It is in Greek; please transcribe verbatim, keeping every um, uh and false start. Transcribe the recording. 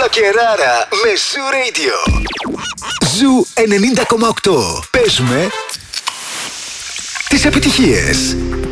Καλοκαιράρα με Zoo Radio. Zoo ενενήντα κόμμα οκτώ. Παίζουμε τις επιτυχίες.